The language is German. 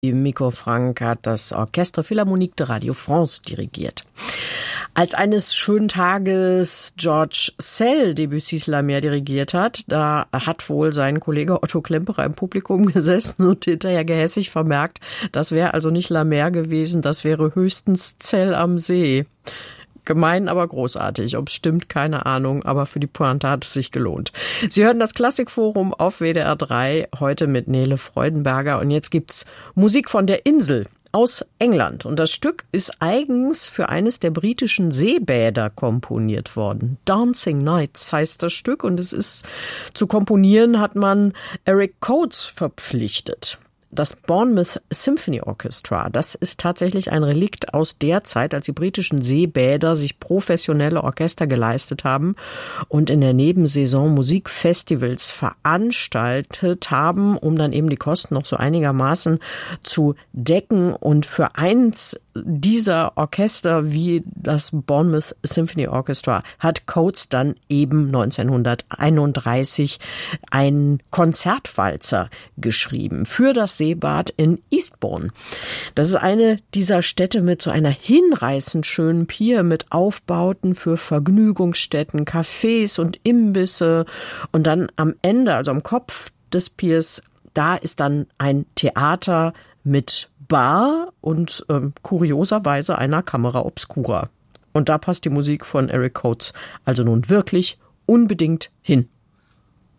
Miko Frank hat das Orchestre Philharmonique de Radio France dirigiert. Als eines schönen Tages George Szell Debussys La Mer dirigiert hat, da hat wohl sein Kollege Otto Klemperer im Publikum gesessen und hinterher gehässig vermerkt, das wäre also nicht La Mer gewesen, das wäre höchstens Zell am See. Gemein, aber großartig. Ob es stimmt, keine Ahnung, aber für die Pointe hat es sich gelohnt. Sie hören das Klassikforum auf WDR 3, heute mit Nele Freudenberger. Und jetzt gibt's Musik von der Insel aus England. Und das Stück ist eigens für eines der britischen Seebäder komponiert worden. Dancing Nights heißt das Stück und es ist zu komponieren, hat man Eric Coates verpflichtet. Das Bournemouth Symphony Orchestra, das ist tatsächlich ein Relikt aus der Zeit, als die britischen Seebäder sich professionelle Orchester geleistet haben und in der Nebensaison Musikfestivals veranstaltet haben, um dann eben die Kosten noch so einigermaßen zu decken. Und für eins dieser Orchester wie das Bournemouth Symphony Orchestra hat Coates dann eben 1931 einen Konzertwalzer geschrieben für das Seebad in Eastbourne. Das ist eine dieser Städte mit so einer hinreißend schönen Pier mit Aufbauten für Vergnügungsstätten, Cafés und Imbisse und dann am Ende, also am Kopf des Piers, da ist dann ein Theater mit Bar und kurioserweise einer Camera Obscura. Und da passt die Musik von Eric Coates also nun wirklich unbedingt hin.